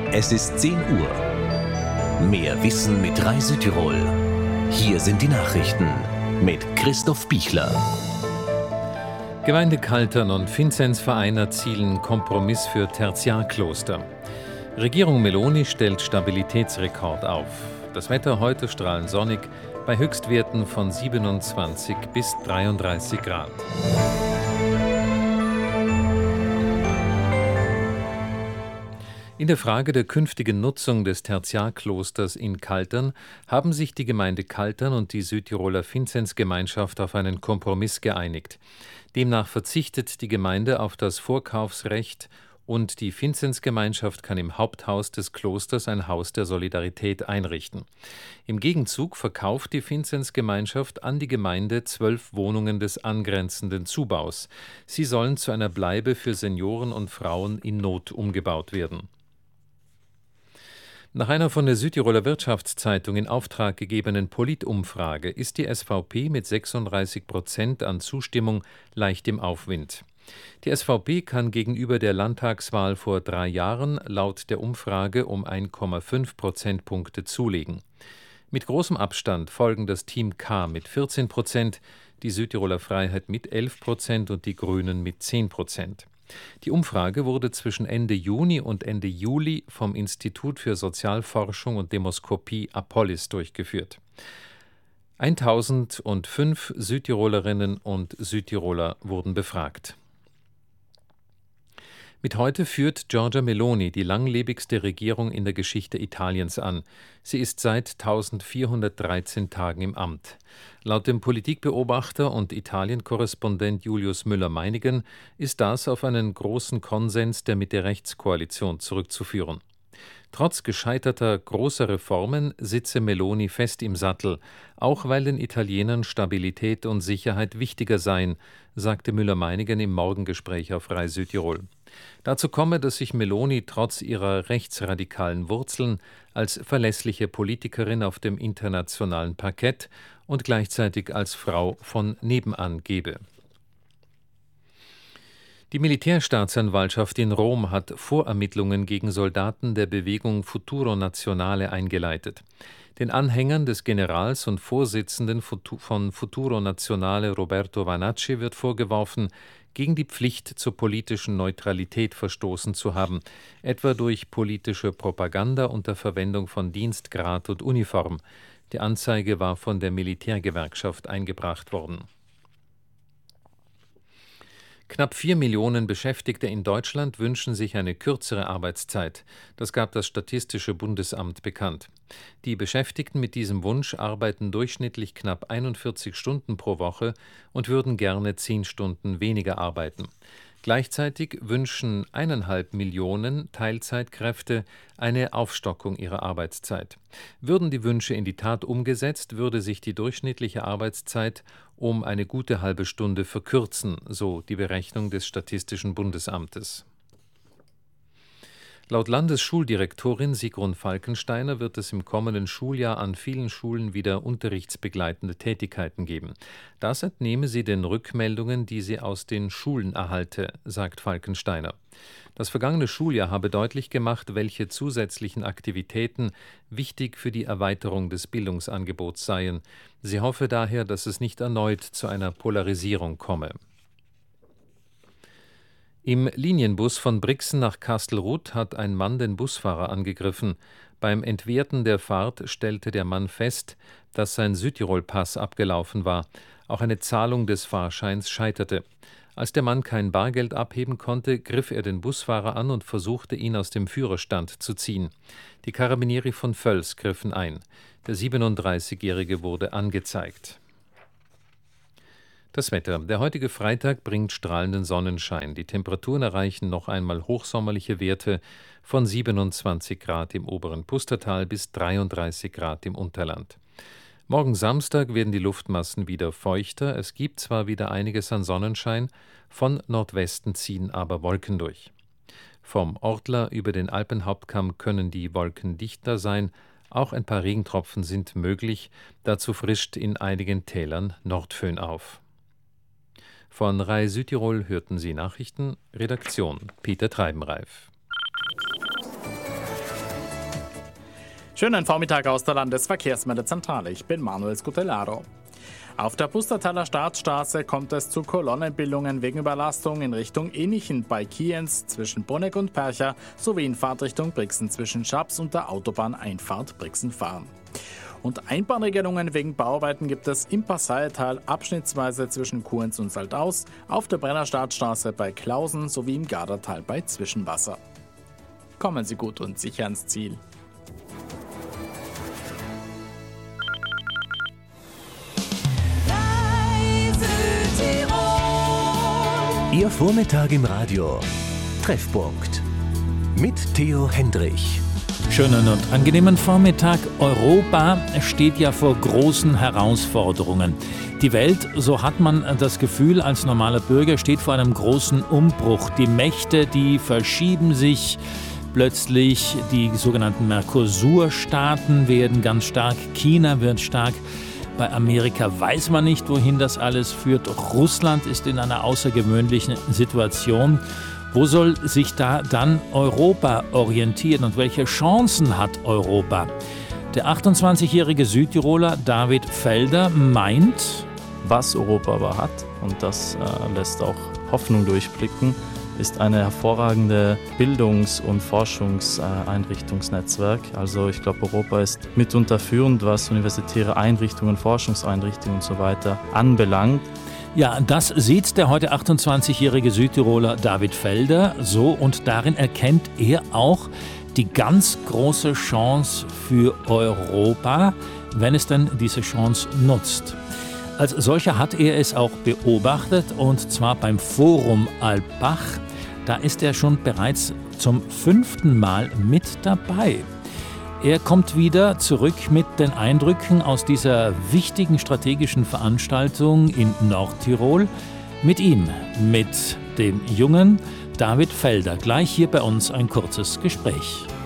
Es ist 10 Uhr. Mehr Wissen mit Rai Südtirol. Hier sind die Nachrichten mit Christoph Bichler. Gemeinde Kaltern und Vinzenzverein erzielen Kompromiss für Tertiarkloster. Regierung Meloni stellt Stabilitätsrekord auf. Das Wetter heute strahlend sonnig bei Höchstwerten von 27 bis 33 Grad. In der Frage der künftigen Nutzung des Tertiarklosters in Kaltern haben sich die Gemeinde Kaltern und die Südtiroler Vinzenzgemeinschaft auf einen Kompromiss geeinigt. Demnach verzichtet die Gemeinde auf das Vorkaufsrecht und die Vinzenzgemeinschaft kann im Haupthaus des Klosters ein Haus der Solidarität einrichten. Im Gegenzug verkauft die Vinzenzgemeinschaft an die Gemeinde 12 Wohnungen des angrenzenden Zubaus. Sie sollen zu einer Bleibe für Senioren und Frauen in Not umgebaut werden. Nach einer von der Südtiroler Wirtschaftszeitung in Auftrag gegebenen Politumfrage ist die SVP mit 36% an Zustimmung leicht im Aufwind. Die SVP kann gegenüber der Landtagswahl vor 3 Jahren laut der Umfrage um 1,5 Prozentpunkte zulegen. Mit großem Abstand folgen das Team K mit 14%, die Südtiroler Freiheit mit 11% und die Grünen mit 10%. Die Umfrage wurde zwischen Ende Juni und Ende Juli vom Institut für Sozialforschung und Demoskopie Apollis durchgeführt. 1005 Südtirolerinnen und Südtiroler wurden befragt. Mit heute führt Giorgia Meloni die langlebigste Regierung in der Geschichte Italiens an. Sie ist seit 1413 Tagen im Amt. Laut dem Politikbeobachter und Italien-Korrespondent Julius Müller-Meinigen ist das auf einen großen Konsens der Mitte-Rechts-Koalition zurückzuführen. Trotz gescheiterter großer Reformen sitze Meloni fest im Sattel, auch weil den Italienern Stabilität und Sicherheit wichtiger seien, sagte Müller-Meinigen im Morgengespräch auf Rai Südtirol. Dazu komme, dass sich Meloni trotz ihrer rechtsradikalen Wurzeln als verlässliche Politikerin auf dem internationalen Parkett und gleichzeitig als Frau von nebenan gebe. Die Militärstaatsanwaltschaft in Rom hat Vorermittlungen gegen Soldaten der Bewegung Futuro Nazionale eingeleitet. Den Anhängern des Generals und Vorsitzenden von Futuro Nazionale Roberto Vanacci wird vorgeworfen, gegen die Pflicht zur politischen Neutralität verstoßen zu haben, etwa durch politische Propaganda unter Verwendung von Dienstgrad und Uniform. Die Anzeige war von der Militärgewerkschaft eingebracht worden. Knapp 4 Millionen Beschäftigte in Deutschland wünschen sich eine kürzere Arbeitszeit. Das gab das Statistische Bundesamt bekannt. Die Beschäftigten mit diesem Wunsch arbeiten durchschnittlich knapp 41 Stunden pro Woche und würden gerne 10 Stunden weniger arbeiten. Gleichzeitig wünschen 1,5 Millionen Teilzeitkräfte eine Aufstockung ihrer Arbeitszeit. Würden die Wünsche in die Tat umgesetzt, würde sich die durchschnittliche Arbeitszeit um eine gute halbe Stunde verkürzen, so die Berechnung des Statistischen Bundesamtes. Laut Landesschuldirektorin Sigrun Falkensteiner wird es im kommenden Schuljahr an vielen Schulen wieder unterrichtsbegleitende Tätigkeiten geben. Das entnehme sie den Rückmeldungen, die sie aus den Schulen erhalte, sagt Falkensteiner. Das vergangene Schuljahr habe deutlich gemacht, welche zusätzlichen Aktivitäten wichtig für die Erweiterung des Bildungsangebots seien. Sie hoffe daher, dass es nicht erneut zu einer Polarisierung komme. Im Linienbus von Brixen nach Kastelruth hat ein Mann den Busfahrer angegriffen. Beim Entwerten der Fahrt stellte der Mann fest, dass sein Südtirol-Pass abgelaufen war. Auch eine Zahlung des Fahrscheins scheiterte. Als der Mann kein Bargeld abheben konnte, griff er den Busfahrer an und versuchte, ihn aus dem Führerstand zu ziehen. Die Carabinieri von Völs griffen ein. Der 37-Jährige wurde angezeigt. Das Wetter. Der heutige Freitag bringt strahlenden Sonnenschein. Die Temperaturen erreichen noch einmal hochsommerliche Werte von 27 Grad im oberen Pustertal bis 33 Grad im Unterland. Morgen Samstag werden die Luftmassen wieder feuchter. Es gibt zwar wieder einiges an Sonnenschein, von Nordwesten ziehen aber Wolken durch. Vom Ortler über den Alpenhauptkamm können die Wolken dichter sein. Auch ein paar Regentropfen sind möglich. Dazu frischt in einigen Tälern Nordföhn auf. Von Rai Südtirol hörten Sie Nachrichten, Redaktion Peter Treibenreif. Schönen Vormittag aus der Landesverkehrsmeldezentrale. Ich bin Manuel Scutellaro. Auf der Pustertaler Staatsstraße kommt es zu Kolonnenbildungen wegen Überlastung in Richtung Enichen bei Kienz zwischen Bruneck und Percha sowie in Fahrtrichtung Brixen zwischen Schaps und der Autobahneinfahrt Brixen-Fahren. Und Einbahnregelungen wegen Bauarbeiten gibt es im Passaital abschnittsweise zwischen Kuenz und Saltaus, auf der Brennerstadtstraße bei Klausen sowie im Gardertal bei Zwischenwasser. Kommen Sie gut und sicher ans Ziel. Ihr Vormittag im Radio. Treffpunkt. Mit Theo Hendrich. Schönen und angenehmen Vormittag. Europa steht ja vor großen Herausforderungen. Die Welt, so hat man das Gefühl als normaler Bürger, steht vor einem großen Umbruch. Die Mächte, die verschieben sich. Plötzlich die sogenannten Mercosur-Staaten werden ganz stark. China wird stark. Bei Amerika weiß man nicht, wohin das alles führt. Russland ist in einer außergewöhnlichen Situation. Wo soll sich da dann Europa orientieren und welche Chancen hat Europa? Der 28-jährige Südtiroler David Felder meint, was Europa aber hat, und das lässt auch Hoffnung durchblicken, ist eine hervorragende Bildungs- und Forschungseinrichtungsnetzwerk. Also ich glaube, Europa ist mitunter führend, was universitäre Einrichtungen, Forschungseinrichtungen und so weiter anbelangt. ja, das sieht der heute 28-jährige Südtiroler David Felder so, und darin erkennt er auch die ganz große Chance für Europa, wenn es denn diese Chance nutzt. Als solcher hat er es auch beobachtet, und zwar beim Forum Alpbach. Da ist er schon bereits zum 5. Mal mit dabei. Er kommt wieder zurück mit den Eindrücken aus dieser wichtigen strategischen Veranstaltung in Nordtirol. Mit ihm, mit dem jungen David Felder. Gleich hier bei uns ein kurzes Gespräch.